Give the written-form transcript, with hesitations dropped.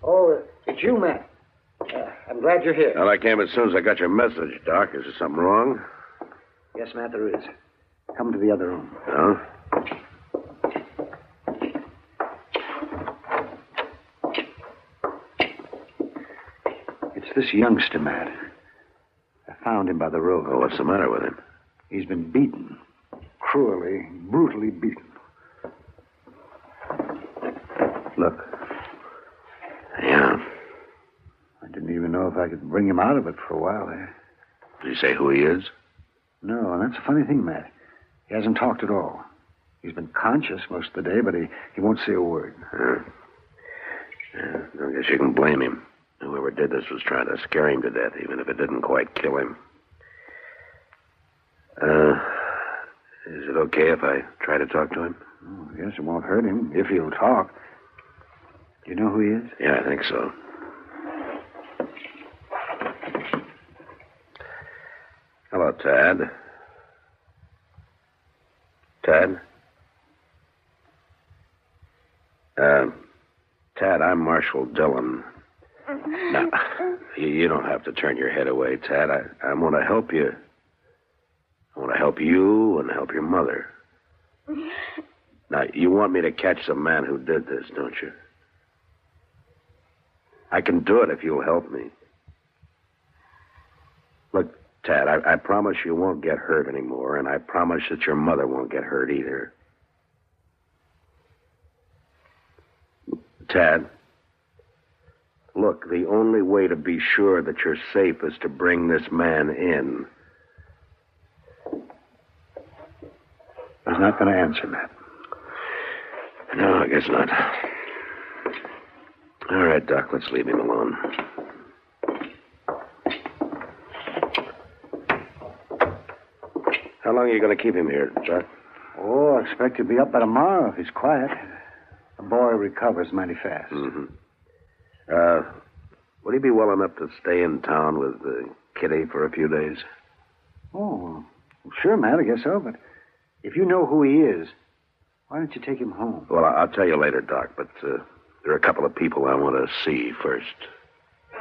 Oh, it's you, Matt. I'm glad you're here. Well, I came as soon as I got your message, Doc. Is there something wrong? Yes, Matt, there is. Come to the other room. No? It's this youngster, Matt. I found him by the road. Well, what's the matter with him? He's been beaten. Cruelly, brutally beaten. Look. Yeah. I didn't even know if I could bring him out of it for a while there. Did he say who he is? No, and that's a funny thing, Matt. He hasn't talked at all. He's been conscious most of the day, but he won't say a word. Yeah, I guess you can blame him. Whoever did this was trying to scare him to death, even if it didn't quite kill him. Is it okay if I try to talk to him? Oh, I guess it won't hurt him, if he'll talk. Do you know who he is? Yeah, I think so. Hello, Tad. Tad? Tad, I'm Marshal Dillon. Now, you don't have to turn your head away, Tad. I want to help you. I want to help you and help your mother. Now, you want me to catch the man who did this, don't you? I can do it if you'll help me. Look, Tad, I promise you won't get hurt anymore, and I promise that your mother won't get hurt either. Tad, look, the only way to be sure that you're safe is to bring this man in. He's not going to answer, Matt. No, I guess not. All right, Doc, let's leave him alone. How long are you going to keep him here, Doc? Oh, I expect he'll be up by tomorrow if he's quiet. The boy recovers mighty fast. Mm-hmm. Would he be well enough to stay in town with Kitty for a few days? Oh, sure, Matt, I guess so, but if you know who he is, why don't you take him home? Well, I'll tell you later, Doc, but there are a couple of people I want to see first.